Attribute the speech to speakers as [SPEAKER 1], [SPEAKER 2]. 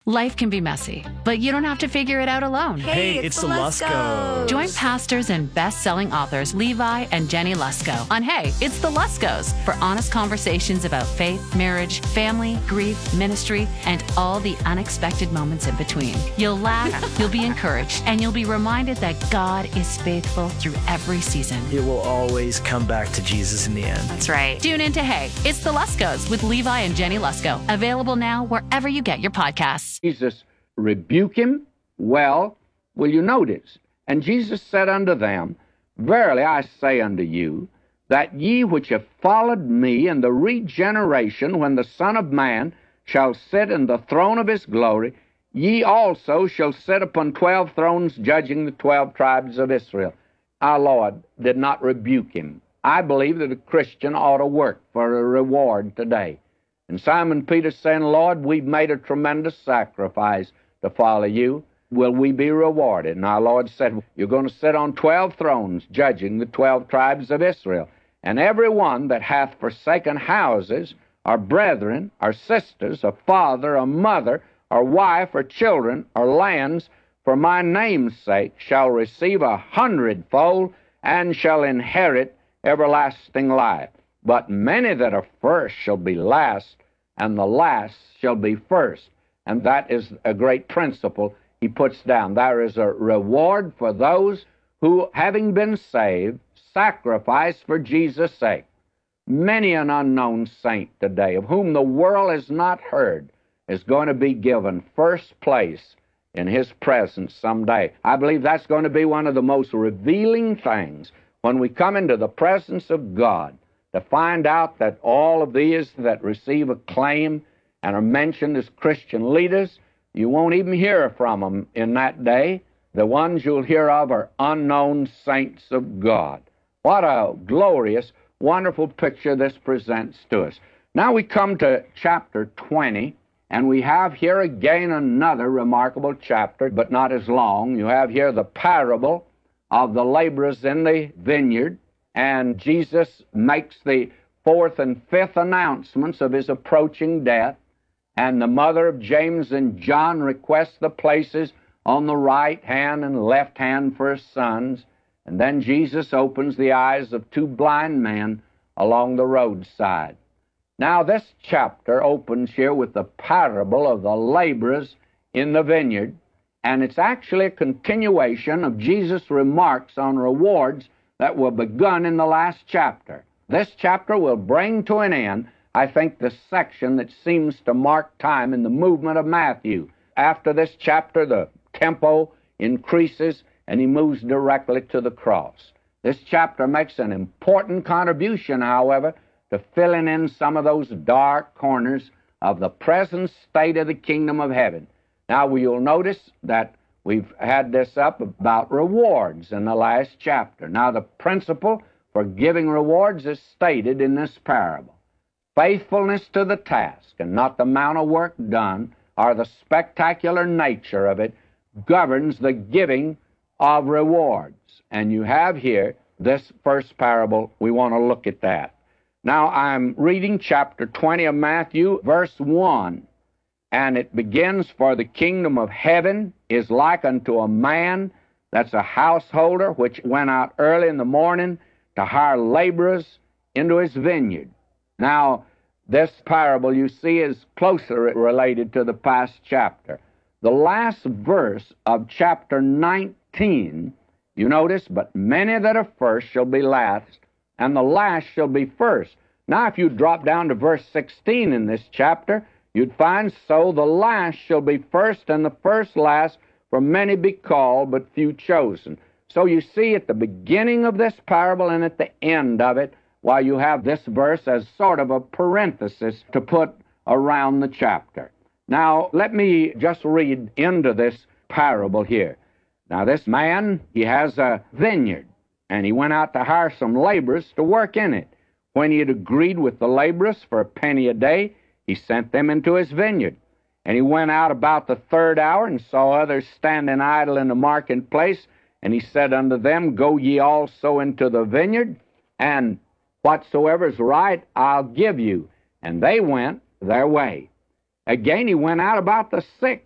[SPEAKER 1] Life can be messy, but you don't have to figure it out alone.
[SPEAKER 2] Hey, it's the Luskos.
[SPEAKER 1] Join pastors and best-selling authors Levi and Jenny Lusko on Hey, It's the Luskos for honest conversations about faith, marriage, family, grief, ministry, and all the unexpected moments in between. You'll laugh, you'll be encouraged, and you'll be reminded that God is faithful through every season.
[SPEAKER 2] It will always come back to Jesus in the end.
[SPEAKER 1] That's right. Tune in to Hey, It's the Luskos with Levi and Jenny Lusko. Available now wherever you get your podcasts.
[SPEAKER 3] Jesus rebuked him. Well, will you notice? And Jesus said unto them, Verily I say unto you, that ye which have followed me in the regeneration, when the Son of Man shall sit in the throne of his glory, ye also shall sit upon 12 thrones, judging the 12 tribes of Israel. Our Lord did not rebuke him. I believe that a Christian ought to work for a reward today. And Simon Peter saying, Lord, we've made a tremendous sacrifice to follow you. Will we be rewarded? And our Lord said, you're going to sit on 12 thrones, judging the 12 tribes of Israel. And every one that hath forsaken houses, or brethren, or sisters, or father, or mother, or wife, or children, or lands, for my name's sake, shall receive 100-fold, and shall inherit everlasting life. But many that are first shall be last, and the last shall be first. And that is a great principle he puts down. There is a reward for those who, having been saved, sacrifice for Jesus' sake. Many an unknown saint today, of whom the world has not heard, is going to be given first place in his presence someday. I believe that's going to be one of the most revealing things when we come into the presence of God, to find out that all of these that receive acclaim and are mentioned as Christian leaders, you won't even hear from them in that day. The ones you'll hear of are unknown saints of God. What a glorious, wonderful picture this presents to us. Now we come to chapter 20, and we have here again another remarkable chapter, but not as long. You have here the parable of the laborers in the vineyard, and Jesus makes the 4th and 5th announcements of his approaching death, and the mother of James and John requests the places on the right hand and left hand for his sons, and then Jesus opens the eyes of 2 blind men along the roadside. Now this chapter opens here with the parable of the laborers in the vineyard, and it's actually a continuation of Jesus' remarks on rewards that were begun in the last chapter. This chapter will bring to an end, I think, the section that seems to mark time in the movement of Matthew. After this chapter, the tempo increases, and he moves directly to the cross. This chapter makes an important contribution, however, to filling in some of those dark corners of the present state of the kingdom of heaven. Now, you'll notice that we've had this up about rewards in the last chapter. Now, the principle for giving rewards is stated in this parable. Faithfulness to the task, and not the amount of work done, or the spectacular nature of it, governs the giving of rewards. And you have here this first parable. We want to look at that. Now, I'm reading chapter 20 of Matthew, verse 1. And it begins, For the kingdom of heaven is like unto a man that's a householder, which went out early in the morning to hire laborers into his vineyard. Now, this parable, you see, is closer related to the past chapter. The last verse of chapter 19, you notice, But many that are first shall be last, and the last shall be first. Now, if you drop down to verse 16 in this chapter, you'd find, So the last shall be first, and the first last, for many be called, but few chosen. So you see at the beginning of this parable and at the end of it, while you have this verse as sort of a parenthesis to put around the chapter. Now, let me just read into this parable here. Now, this man, he has a vineyard, and he went out to hire some laborers to work in it. When he had agreed with the laborers for a penny a day, he sent them into his vineyard. And he went out about the 3rd hour and saw others standing idle in the marketplace. And he said unto them, Go ye also into the vineyard, and whatsoever is right I'll give you. And they went their way. Again he went out about the 6th